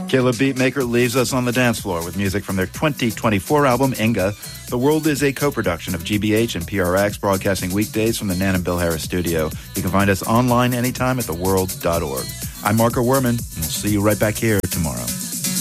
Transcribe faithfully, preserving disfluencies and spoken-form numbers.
Caleb Beatmaker leaves us on the dance floor with music from their twenty twenty-four album, Inga. The World is a co-production of G B H and P R X, broadcasting weekdays from the Nan and Bill Harris studio. You can find us online anytime at the world dot org. I'm Marco Werman, and we'll see you right back here